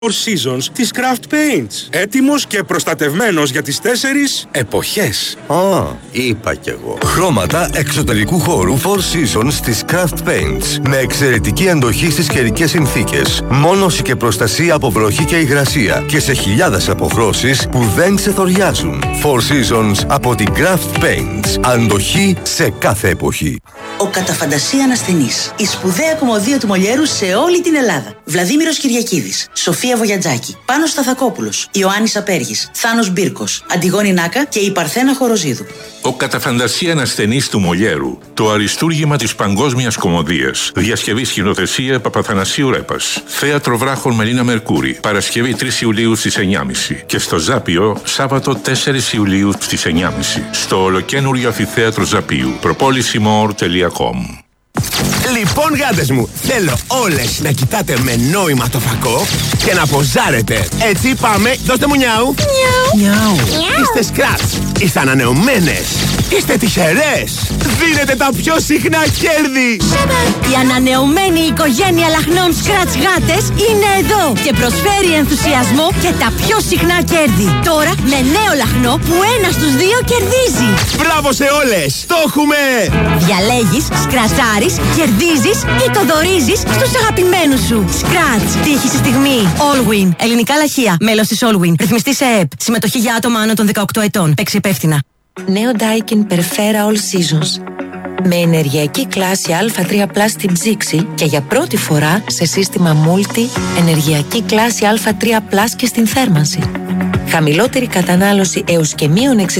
Four Seasons της Craft Paints. Έτοιμος και προστατευμένος για τις 4 εποχές. Είπα κι εγώ. Χρώματα εξωτερικού χώρου Four Seasons της Craft Paints. Με εξαιρετική αντοχή στις καιρικές συνθήκες. Μόνωση και προστασία από βροχή και υγρασία. Και σε χιλιάδες αποχρώσεις που δεν ξεθοριάζουν. Four Seasons από την Craft Paints. Αντοχή σε κάθε εποχή. Ο κατά φαντασία ανασθενής. Η σπουδαία κομμωδία του Μολιέρου σε όλη την Ελλάδα. Βλαδίμηρος Κυριακίδης, Σοφία Βογιατζάκη, Πάνος Σταθακόπουλος, Ιωάννης Απέργης, Θάνος Μπίρκος, Αντιγόνη Νάκα και η Παρθένα Χοροζίδου. Ο κατά φαντασία ανασθενής του Μολιέρου. Το αριστούργημα της παγκόσμιας κομμωδίας. Διασκευή σκηνοθεσία Παπαθανασίου Ρέπας. Θέατρο Βράχων Μελίνα Μερκούρη. Παρασκευή 3 Ιουλίου στις 9.30. Και στο Ζάπιο Σάββατο 4 Ιουλίου στις 9.30. Στο ολοκένουργιο αμφιθέατρο Ζαπίου. Propolismor.com. Λοιπόν, γάτες μου, θέλω όλες να κοιτάτε με νόημα το φακό και να ποζάρετε. Έτσι πάμε, δώστε μου νιάου. Νιάου. Είστε σκράτς, είστε ανανεωμένες, είστε τυχερές. Δίνετε τα πιο συχνά κέρδη. Η ανανεωμένη οικογένεια λαχνών σκράτς γάτες είναι εδώ και προσφέρει ενθουσιασμό και τα πιο συχνά κέρδη. Τώρα με νέο λαχνό που 1 στους 2 κερδίζει. Μπράβο σε όλες, το έχουμε. Διαλέγεις, σκρατσάρεις, κερδίζεις ή το δωρίζεις στους αγαπημένους σου. Σκράτς, τύχη στη στιγμή. Allwin, ελληνικά λαχεία, μέλος της Allwin. Ρυθμιστή σε ΕΕΠ. Συμμετοχή για άτομα άνω των 18 ετών. Παίξει υπεύθυνα. Νέο Daikin Perfera All Seasons. Με ενεργειακή κλάση Α3+ στην ψήξη και για πρώτη φορά σε σύστημα Multi ενεργειακή κλάση Α3+ και στην θέρμανση. Χαμηλότερη κατανάλωση έως και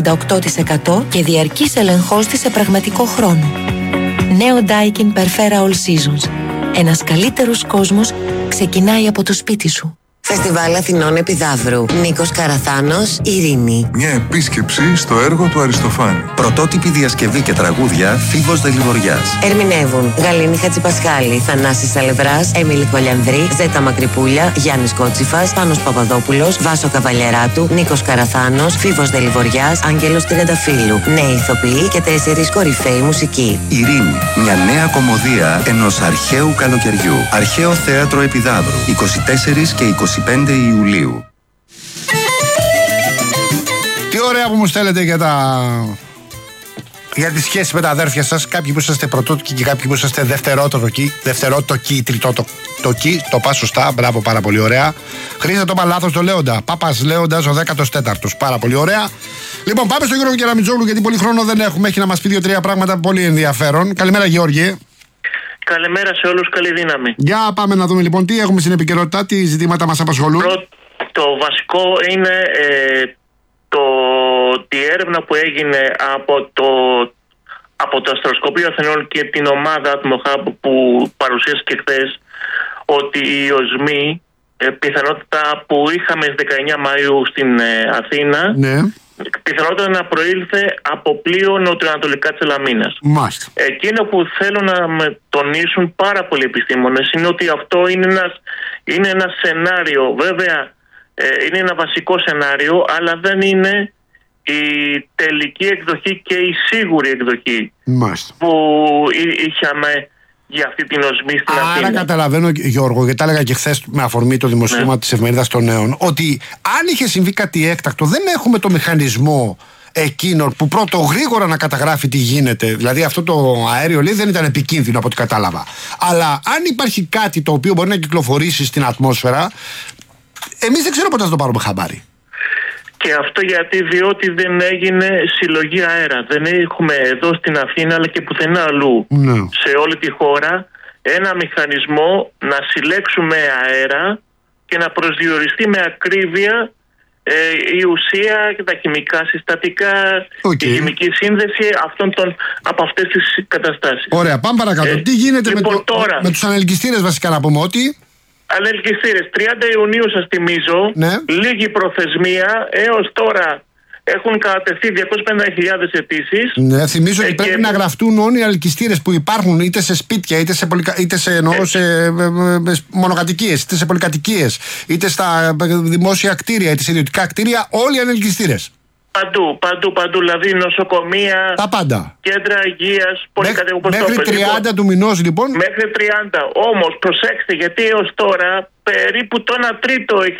-68% και διαρκής ελεγχός της σε πραγματικό χρόνο. Νέο Daikin Perfera All Seasons. Ένας καλύτερος κόσμος ξεκινάει από το σπίτι σου. Φεστιβάλ Αθηνών Επιδαύρου. Νίκος Καραθάνος, Ειρήνη. Μια επίσκεψη στο έργο του Αριστοφάνη. Πρωτότυπη διασκευή και τραγούδια Φίβος Δελιβοριάς. Ερμηνεύουν Γαλήνη Χατζηπασχάλη, Θανάσης Σαλευράς, Έμιλη Κολιανδρή, Ζέτα Μακρυπούλια, Γιάννης Κότσιφας, Πάνος Παπαδόπουλος, Βάσο Καβαλιεράτου, Νίκος Καραθάνος, Φίβος Δελιβοριάς, Άγγελος Τριανταφύλου. Νέοι ηθοποιοί και 4 κορυφαίοι μουσικοί. Ειρήνη, μια νέα κομμωδία ενός αρχαίου καλοκαιριού. Αρχαίο Θέατρο Επιδαύρου. 24 και 25 Ιουλίου. Τι ωραία που μου στέλνετε για τη σχέση με τα αδέρφια σας. Κάποιοι που είσαστε πρωτότοκοι και κάποιοι που είσαστε δευτερότοκοι, τριτότοκοι. Το πας σωστά, μπράβο, πάρα πολύ ωραία. Χρήστε το είπα λάθος το Λέοντα. Πάπας Λέοντας ο 14ος. Πάρα πολύ ωραία. Λοιπόν, πάμε στον Γιώργο Κεραμιτζόγλου, γιατί πολύ χρόνο δεν έχουμε. Έχει να μας πει 2-3 πράγματα πολύ ενδιαφέρον. Καλημέρα, Γιώργη. Καλημέρα σε όλους, καλή δύναμη. Για πάμε να δούμε λοιπόν τι έχουμε στην επικαιρότητα, τι ζητήματα μας απασχολούν. Το βασικό είναι τη έρευνα που έγινε από το Αστροσκοπείο Αθηνών και την ομάδα Ατμοχάμπ που παρουσίασε και χθες, ότι οι οσμοί, πιθανότητα που είχαμε στις 19 Μαΐου στην Αθήνα, ναι, πιθανότητα να προήλθε από πλοίο νοτιοανατολικά της Ελαμίνας. Μάλιστα. Εκείνο που θέλω να με τονίσουν πάρα πολλοί επιστήμονες είναι ότι αυτό είναι ένα σενάριο. Βέβαια είναι ένα βασικό σενάριο, αλλά δεν είναι η τελική εκδοχή και η σίγουρη εκδοχή. Μάλιστα. Που είχαμε για αυτή την οσμή στην Αθήνα. Άρα καταλαβαίνω, Γιώργο, γιατί τα έλεγα και χθες με αφορμή το δημοσίευμα της Εφημερίδας των Νέων, ότι αν είχε συμβεί κάτι έκτακτο, δεν έχουμε το μηχανισμό εκείνο που πρώτο γρήγορα να καταγράφει τι γίνεται. Δηλαδή αυτό το αέριο λέει δεν ήταν επικίνδυνο από ό,τι κατάλαβα. Αλλά αν υπάρχει κάτι το οποίο μπορεί να κυκλοφορήσει στην ατμόσφαιρα, εμείς δεν ξέρω πότε θα το πάρουμε χαμπάρι. Και αυτό διότι δεν έγινε συλλογή αέρα. Δεν έχουμε εδώ στην Αθήνα αλλά και πουθενά αλλού σε όλη τη χώρα ένα μηχανισμό να συλλέξουμε αέρα και να προσδιοριστεί με ακρίβεια η ουσία και τα χημικά συστατικά, η χημική σύνδεση από αυτές τις καταστάσεις. Ωραία, πάμε παρακάτω. Τι γίνεται λοιπόν, με τους ανελκυστήρες, βασικά να πούμε ότι... Ανελκυστήρες, 30 Ιουνίου σας θυμίζω, λίγη προθεσμία, έως τώρα έχουν κατατεθεί 250.000 αιτήσεις. Ναι, θυμίζω ότι πρέπει να γραφτούν όλοι οι ανελκυστήρες που υπάρχουν είτε σε σπίτια, είτε σε μονοκατοικίες, είτε σε πολυκατοικίες, είτε στα δημόσια κτίρια, είτε σε ιδιωτικά κτίρια, όλοι οι ανελκυστήρες. Παντού, δηλαδή νοσοκομεία, τα πάντα. κέντρα υγείας, μέχρι 30 του μηνός λοιπόν. Μέχρι 30. Όμως προσέξτε, γιατί έως τώρα περίπου το 1 τρίτο